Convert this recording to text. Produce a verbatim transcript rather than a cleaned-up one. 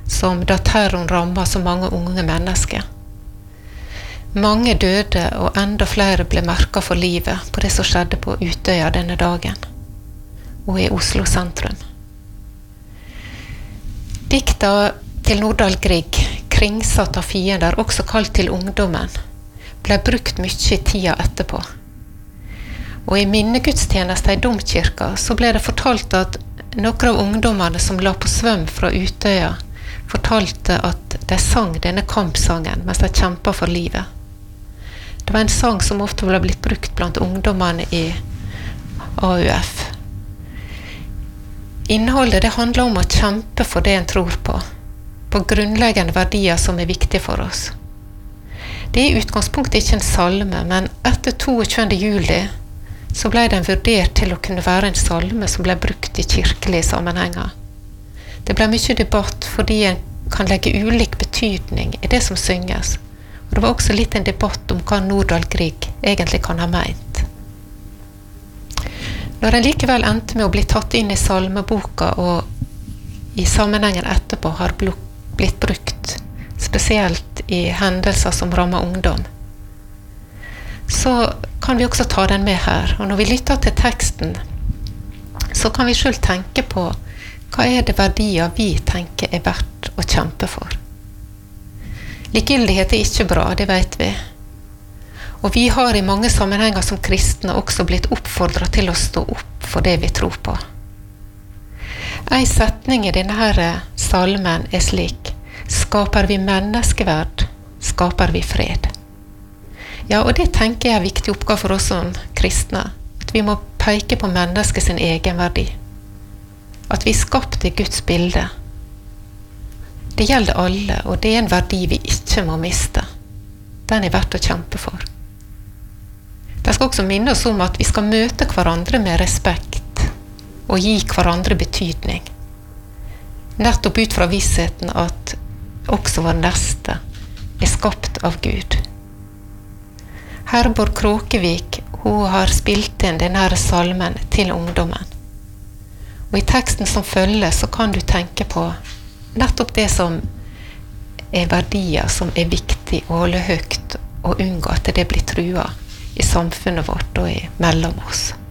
som da terroren rammet så mange unge mennesker. Mange døde, og enda flere ble merket for livet på det som skjedde på Utøya denne dagen, og i Oslo sentrum. Dikta til Nordahl Grieg, kringsatt av fiender, også kalt til ungdommen, ble brukt mye i tida etterpå. Og i minnegudstjeneste i domkirka så ble det fortalt at noen av ungdommene som la på svøm fra Utøya, fortalte at de sang denne kampsangen mens de kjempet for livet. Det var en sang som ofte ble blitt brukt blant ungdommene i A U F. Innholdet det handler om å kjempe for det en tror på, på grunnleggende verdier som er viktige for oss. Det er i utgangspunktet ikke en salme, men etter tjueto juli så ble den vurdert til å kunne være en salme som ble brukt i kirkelige sammenhenger. Det ble mye debatt fordi en kan legge ulik betydning i det som synges, og det var også litt en debatt om hva Nordahl Grieg egentlig kan ha meint. Når en likevel endte med å bli tatt inn i salmeboka og i sammenhengen etterpå har blitt brukt, spesielt i hendelser som rammer ungdom, så kan vi også ta den med her. Og når vi lytter til teksten, så kan vi selv tenke på hva er det verdier vi tenker er verdt å kjempe for. Likegyldighet er ikke bra, det vet vi. Og vi har i mange sammenhenger som kristne også blitt oppfordret til å stå opp for det vi tror på. En setning i denne her salmen er slik: skaper vi menneskeverd, skaper vi fred. Ja, og det tenker jeg er en viktig oppgave for oss som kristne, at vi må peke på mennesket sin egen verdi. At vi er skapt i Guds bilde. Det gjelder alle, og det er en verdi vi ikke må miste. Den er verdt å kjempe for. Det skal også minne oss om at vi skal møte hverandre med respekt og gi hverandre betydning. Nettopp ut fra vissheten at også vår neste er skapt av Gud. Herborg Kråkevik, hun har spilt inn denne salmen til ungdommen. Og i teksten som følger så kan du tenke på nettopp det som er verdier som er viktig å holde høyt og unngå at det blir truet i samfunnet vårt og i mellom oss.